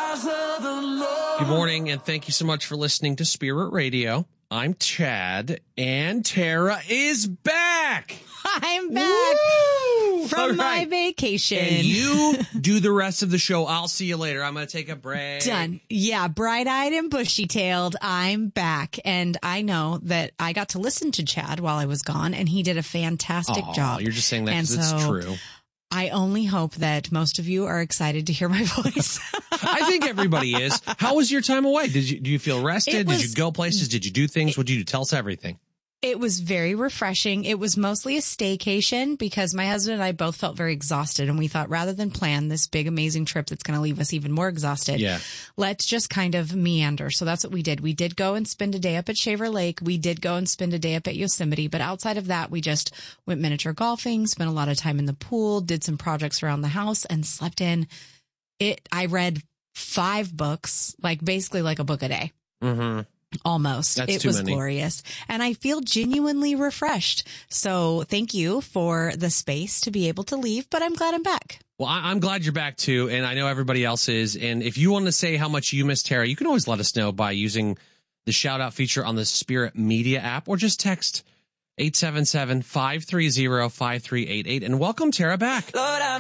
Good morning, and thank you so much for listening to Spirit Radio. I'm Chad, and Tara is back. I'm back from my vacation. And you do the rest of the show. I'll see you later. I'm going to take a break. Done. Yeah, bright-eyed and bushy-tailed. I'm back. And I know that I got to listen to Chad while I was gone, and he did a fantastic job. You're just saying that because it's true. I only hope that most of you are excited to hear my voice. I think everybody is. How was your time away? Do you feel rested? Did you go places? Did you do things? What did you do? Tell us everything. It was very refreshing. It was mostly a staycation because my husband and I both felt very exhausted, and we thought rather than plan this big, amazing trip that's going to leave us even more exhausted, let's just kind of meander. So that's what we did. We did go and spend a day up at Shaver Lake. We did go and spend a day up at Yosemite. But outside of that, we just went miniature golfing, spent a lot of time in the pool, did some projects around the house, and slept in. I read 5 books, basically like a book a day. Mm-hmm. Almost. It was glorious. And I feel genuinely refreshed. So thank you for the space to be able to leave, but I'm glad I'm back. Well, I'm glad you're back too. And I know everybody else is. And if you want to say how much you miss Tara, you can always let us know by using the shout out feature on the Spirit Media app, or just text 877-530-5388 and welcome Tara back. Lord,